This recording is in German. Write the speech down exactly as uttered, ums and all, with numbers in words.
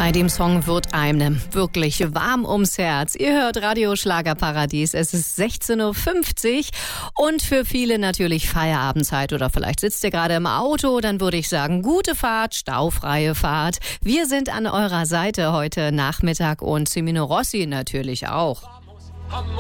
Bei dem Song wird einem wirklich warm ums Herz. Ihr hört Radio Schlagerparadies. Es ist sechzehn Uhr fünfzig und für viele natürlich Feierabendzeit oder vielleicht sitzt ihr gerade im Auto. Dann würde ich sagen, gute Fahrt, staufreie Fahrt. Wir sind an eurer Seite heute Nachmittag und Semino Rossi natürlich auch.